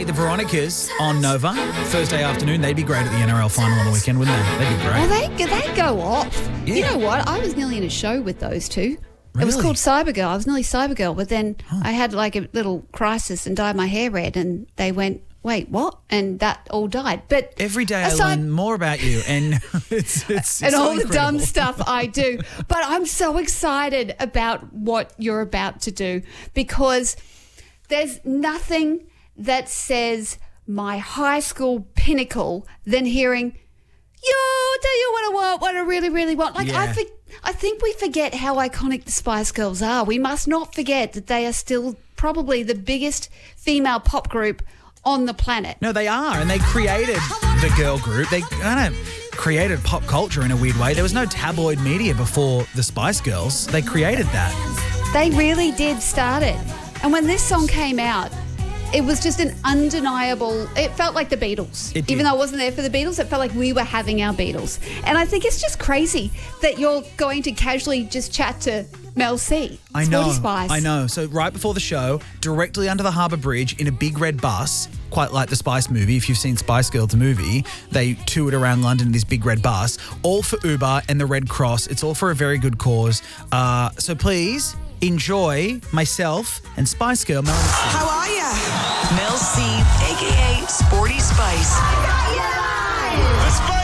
the Veronicas on Nova Thursday afternoon. They'd be great at the NRL final on the weekend, wouldn't they? They'd be great. Well, they go off. Yeah. You know what? I was nearly in a show with those two. It was Really? called Cybergirl. I was nearly Cybergirl, but then I had like a little crisis and dyed my hair red, and they went, wait, what? And that all died. But Every day I learn more about you, and it's and so all the incredible. dumb stuff I do. But I'm so excited about what you're about to do, because there's nothing that says my high school pinnacle than hearing, yo, do you want what I really, really want? Like, Yeah. I think we forget how iconic the Spice Girls are. We must not forget that they are still probably the biggest female pop group on the planet. No, they are, and they created the girl group. They kind of created pop culture in a weird way. There was no tabloid media before the Spice Girls. They created that. They really did start it. And when this song came out, it was just an undeniable, it felt like the Beatles. It did. Even though I wasn't there for the Beatles, it felt like we were having our Beatles. And I think it's just crazy that you're going to casually just chat to Mel C. I know. Sporty Spice. I know. So right before the show, directly under the Harbour Bridge in a big red bus, quite like the Spice movie. If you've seen Spice Girls, the movie, they toured around London in this big red bus, all for Uber and the Red Cross. It's all for a very good cause. So please enjoy myself and Spice Girl, Melanie C. How are ya? Mel C, a.k.a. Sporty Spice. The Spice